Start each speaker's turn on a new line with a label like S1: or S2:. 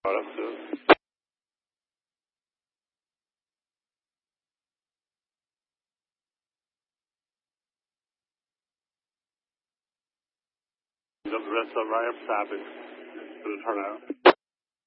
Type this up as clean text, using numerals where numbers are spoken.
S1: That's good. The rest of our traffic will turn out.